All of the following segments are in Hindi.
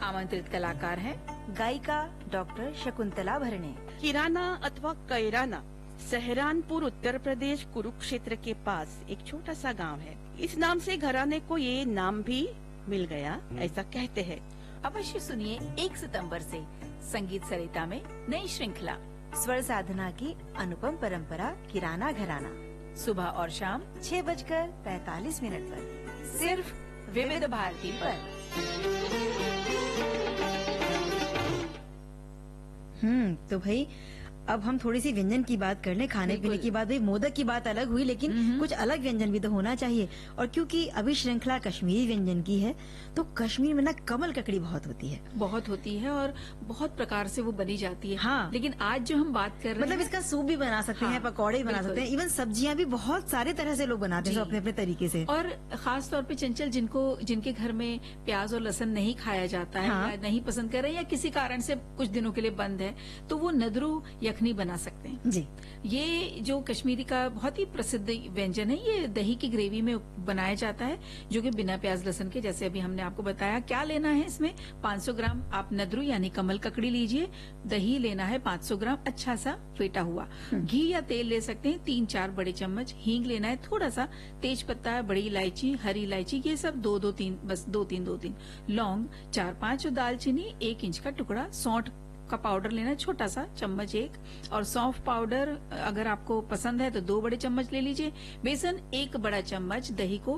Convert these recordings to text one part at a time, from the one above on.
आमंत्रित कलाकार हैं गायिका डॉक्टर शकुंतला भरणे। किराना अथवा कैराना सहरानपुर उत्तर प्रदेश कुरुक्षेत्र के पास एक छोटा सा गांव है। इस नाम से घराने को ये नाम भी मिल गया, ऐसा कहते हैं। अवश्य सुनिए 1 सितंबर से संगीत सरिता में नई श्रृंखला स्वर साधना की अनुपम परंपरा किराना घराना, सुबह और शाम 6:45 पर सिर्फ विविध भारती पर। तो भाई अब हम थोड़ी सी व्यंजन की बात कर लें। खाने पीने की बात, भाई मोदक की बात अलग हुई, लेकिन कुछ अलग व्यंजन भी तो होना चाहिए। और क्योंकि अभी श्रृंखला कश्मीरी व्यंजन की है, तो कश्मीर में ना कमल ककड़ी बहुत होती है। बहुत होती है और बहुत प्रकार से वो बनी जाती है। हाँ। लेकिन आज जो हम बात कर रहे मतलब हैं, इसका सूप भी बना सकते हैं, पकौड़े भी बना सकते हैं, इवन सब्जियां भी बहुत सारे तरह से लोग बनाते हैं जी। अपने अपने तरीके से। और खास तौर पे चंचल जिनके घर में प्याज और लहसुन नहीं खाया जाता है, हाँ। या नहीं पसंद कर रहे हैं, या किसी कारण से कुछ दिनों के लिए बंद है, तो वो नदरू यखनी बना सकते हैं। जी। ये जो कश्मीरी का बहुत ही प्रसिद्ध व्यंजन है, ये दही की ग्रेवी में बनाया जाता है, जो कि बिना प्याज लहसुन के, जैसे अभी हमने आपको बताया। क्या लेना है इसमें? 500 ग्राम आप नदरू यानी कमल ककड़ी लीजिए। दही लेना है 500 ग्राम अच्छा सा फेटा हुआ। घी या तेल ले सकते हैं 3-4 बड़े चम्मच। हींग लेना है थोड़ा सा। तेज पत्ता, बड़ी इलायची, हरी इलायची, ये सब 2-3 बस 2-3 लौंग, 4-5 दालचीनी, 1 इंच का टुकड़ा। सौंठ का पाउडर लेना है छोटा सा चम्मच 1, और सौंफ पाउडर अगर आपको पसंद है तो 2 बड़े चम्मच ले लीजिए। बेसन 1 बड़ा चम्मच, दही को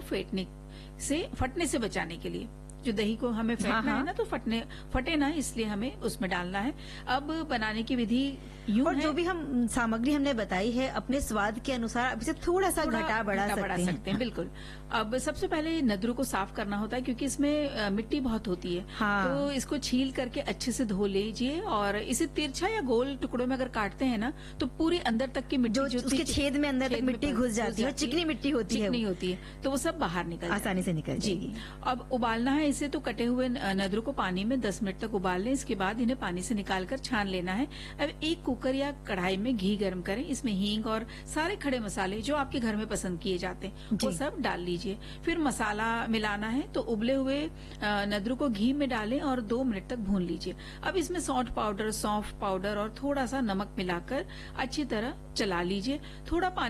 फटने से बचाने के लिए। जो दही को हमें फेंटना है ना, तो फटे ना, इसलिए हमें उसमें डालना है। अब बनाने की विधि यूं और है, जो भी हम सामग्री हमने बताई है अपने स्वाद के अनुसार अब इसे थोड़ा सा घटा बढ़ा सकते हैं। बिल्कुल। अब सबसे पहले नदरू को साफ करना होता है, क्योंकि इसमें मिट्टी बहुत होती है। हाँ। तो इसको छील करके अच्छे से धो लीजिए, और इसे तिरछा या गोल टुकड़ों में अगर काटते हैं ना, तो पूरे अंदर तक की मिट्टी जो उसके छेद में अंदर तक मिट्टी घुस जाती है, चिकनी मिट्टी होती है, चिकनी होती है, तो वो सब बाहर निकल आसानी से निकल जी। जाएगी। अब उबालना है इसे, तो कटे हुए नदरू को पानी में 10 मिनट तक उबाल लें। इसके बाद इन्हें पानी से निकालकर छान लेना है। अब एक कुकर या कढ़ाई में घी गर्म करें, इसमें हींग और सारे खड़े मसाले जो आपके घर में पसंद किए जाते हैं वो सब डाल लीजिए। फिर मसाला मिलाना है, तो उबले हुए नदरू को घी में डालें और 2 मिनट तक भून लीजिए। अब इसमें सौंठ पाउडर, सौंफ पाउडर और थोड़ा सा नमक मिलाकर अच्छी तरह चला लीजिए। थोड़ा पानी